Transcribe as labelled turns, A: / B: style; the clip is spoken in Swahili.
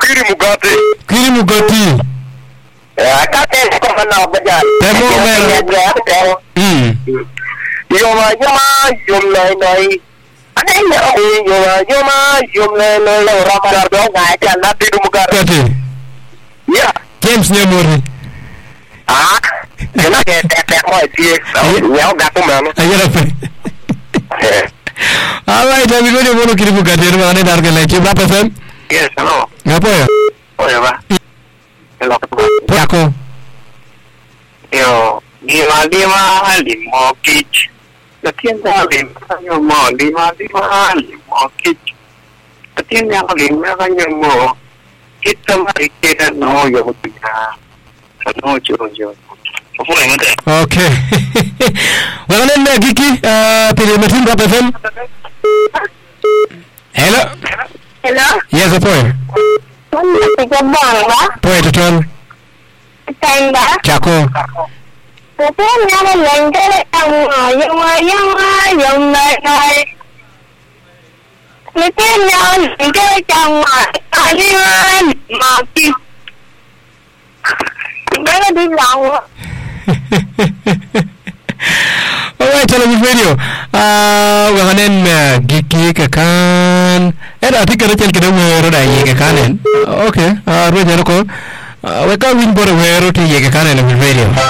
A: Kiri Mugati.
B: Kate kama na bajan.
A: Temo mer.
B: Yom nai. Ada yom nai ramar do ngai jalan di Mugar.
A: Kati.
B: Ya.
A: James Nyamori.
B: Kena ke tete mo tie. Ya gato mana.
A: Ayara pe. Alright, we go to Mono Kiri Mugati. Mana dar ke lagi berapa sen?
B: Yes, hello.
A: Ngapa ya?
B: Oh ya, Pak. Hello.
A: Aku.
B: Yo, lima kich. Latihan lima kich. Latihan lima kita mari kita no yo kita. No jo.
A: Okay. Well, then, Giki, telemetry drop FM. Hello.
C: Hello?
A: Yes, boy. Boy, to turn. Chaco. Alright, television radio. Wanganen Giki kakan. Ada artikel kecil kita ada ye kakan. Okay. Roja roko. Weka win bore wero ti ye kakan television radio.